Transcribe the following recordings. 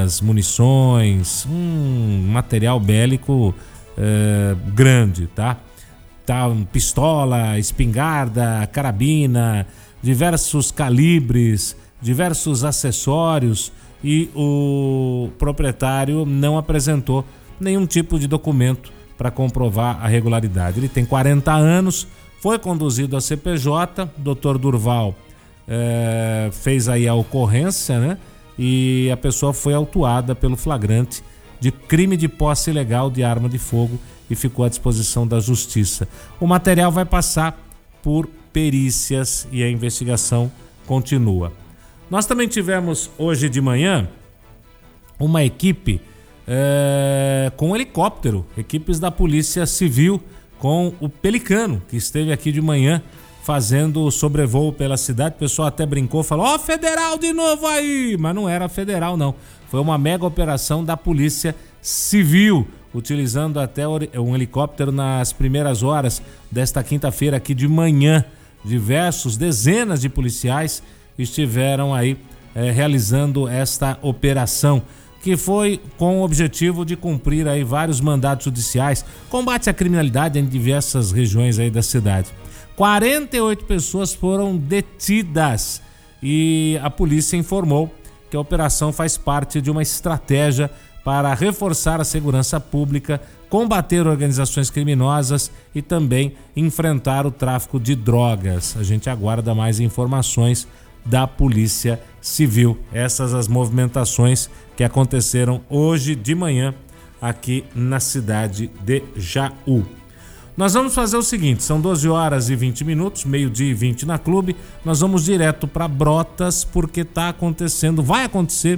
armas, munições, material bélico grande, tá? Pistola, espingarda, carabina, diversos calibres, diversos acessórios, e o proprietário não apresentou nenhum tipo de documento para comprovar a regularidade. Ele tem 40 anos, foi conduzido à CPJ, Dr. Durval fez aí a ocorrência, né? E a pessoa foi autuada pelo flagrante de crime de posse ilegal de arma de fogo e ficou à disposição da justiça. O material vai passar por perícias e a investigação continua. Nós também tivemos hoje de manhã uma equipe com helicóptero, equipes da Polícia Civil com o Pelicano, que esteve aqui de manhã fazendo sobrevoo pela cidade. O pessoal até brincou, falou: federal de novo aí! Mas não era federal, não. Foi uma mega operação da Polícia Civil, utilizando até um helicóptero nas primeiras horas desta quinta-feira aqui de manhã. Dezenas de policiais estiveram aí realizando esta operação, que foi com o objetivo de cumprir aí vários mandados judiciais, combate à criminalidade em diversas regiões aí da cidade. 48 pessoas foram detidas e a polícia informou que a operação faz parte de uma estratégia para reforçar a segurança pública, combater organizações criminosas e também enfrentar o tráfico de drogas. A gente aguarda mais informações da Polícia Civil. Essas as movimentações que aconteceram hoje de manhã aqui na cidade de Jaú. Nós vamos fazer o seguinte, são 12 horas e 20 minutos, meio-dia e 20 na Clube. Nós vamos direto para Brotas, porque vai acontecer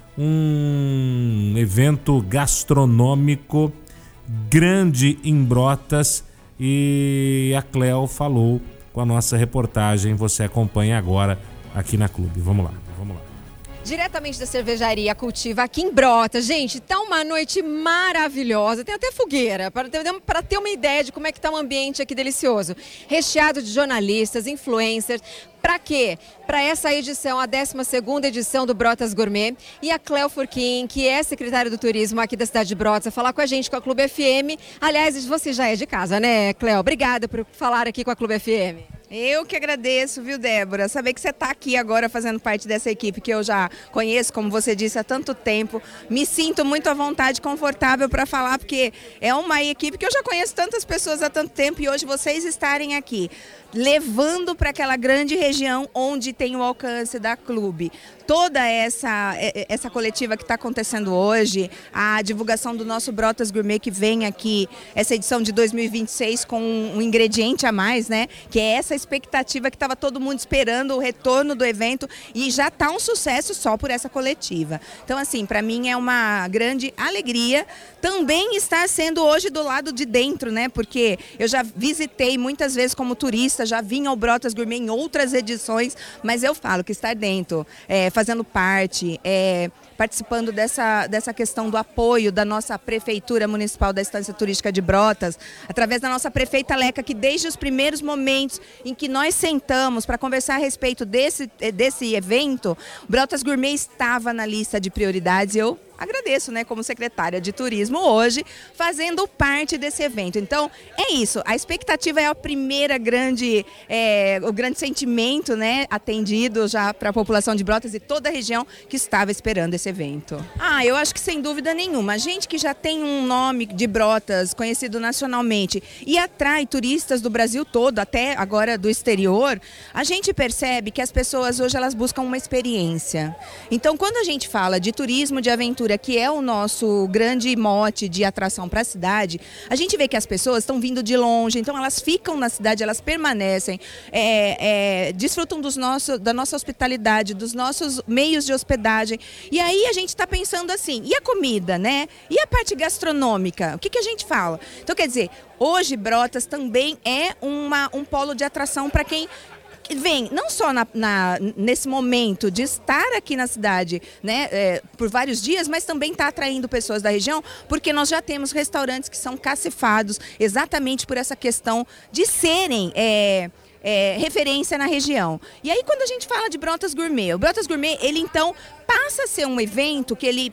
um evento gastronômico grande em Brotas, e a Cleo falou com a nossa reportagem. Você acompanha agora aqui na Clube. Vamos lá. Diretamente da cervejaria Cultiva aqui em Brotas. Gente, tá uma noite maravilhosa, tem até fogueira, para ter uma ideia de como é que tá o ambiente aqui delicioso. Recheado de jornalistas, influencers. Para quê? Para essa edição, a 12ª edição do Brotas Gourmet. E a Cleo Furquim, que é secretária do turismo aqui da cidade de Brotas, vai falar com a gente, com a Clube FM. Aliás, você já é de casa, né, Cleo? Obrigada por falar aqui com a Clube FM. Eu que agradeço, viu, Débora? Saber que você está aqui agora fazendo parte dessa equipe que eu já conheço, como você disse, há tanto tempo. Me sinto muito à vontade, confortável para falar, porque é uma equipe que eu já conheço tantas pessoas há tanto tempo, e hoje vocês estarem aqui, levando para aquela grande região onde tem o alcance da Clube. Toda essa coletiva que está acontecendo hoje, a divulgação do nosso Brotas Gourmet, que vem aqui, essa edição de 2026 com um ingrediente a mais, né? Que é essa expectativa que estava todo mundo esperando, o retorno do evento, e já está um sucesso só por essa coletiva. Então, assim, para mim é uma grande alegria também estar sendo hoje do lado de dentro, né? Porque eu já visitei muitas vezes como turista, já vim ao Brotas Gourmet em outras edições, mas eu falo que estar dentro, fazendo parte, participando dessa questão do apoio da nossa Prefeitura Municipal da Estância Turística de Brotas, através da nossa prefeita Leca, que desde os primeiros momentos em que nós sentamos para conversar a respeito desse evento, Brotas Gourmet estava na lista de prioridades, e eu agradeço, né, como secretária de turismo hoje, fazendo parte desse evento. Então, é isso. A expectativa é a primeira o grande sentimento, né, atendido já para a população de Brotas e toda a região que estava esperando esse evento. Eu acho que sem dúvida nenhuma. A gente que já tem um nome de Brotas conhecido nacionalmente e atrai turistas do Brasil todo, até agora do exterior, a gente percebe que as pessoas hoje elas buscam uma experiência. Então, quando a gente fala de turismo de aventura, que é o nosso grande mote de atração para a cidade, a gente vê que as pessoas estão vindo de longe, então elas ficam na cidade, elas permanecem, desfrutam da nossa hospitalidade, dos nossos meios de hospedagem. E aí a gente está pensando assim, e a comida, né? E a parte gastronômica? O que a gente fala? Então, quer dizer, hoje Brotas também é um polo de atração para quem vem não só nesse momento de estar aqui na cidade, né, por vários dias, mas também está atraindo pessoas da região, porque nós já temos restaurantes que são cacefados exatamente por essa questão de serem referência na região. E aí, quando a gente fala de Brotas Gourmet, o Brotas Gourmet, ele então passa a ser um evento que ele